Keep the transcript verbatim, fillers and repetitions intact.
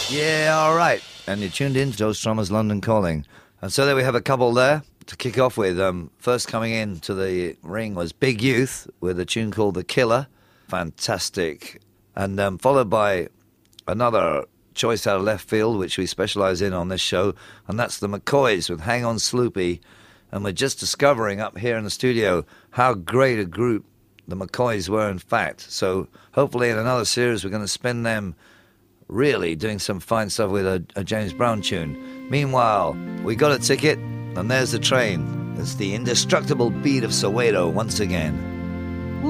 Yeah, all right. And you're tuned in to Joe Strummer's London Calling. And so there we have a couple there to kick off with. Um, first coming in to the ring was Big Youth with a tune called The Killer. Fantastic. And um, followed by another choice out of left field, which we specialize in on this show, and that's the McCoys with Hang On Sloopy. And we're just discovering up here in the studio how great a group the McCoys were, in fact. So hopefully in another series we're going to spin them really doing some fine stuff with a, a James Brown tune. Meanwhile, we got a ticket, and there's the train. It's the indestructible beat of Soweto once again.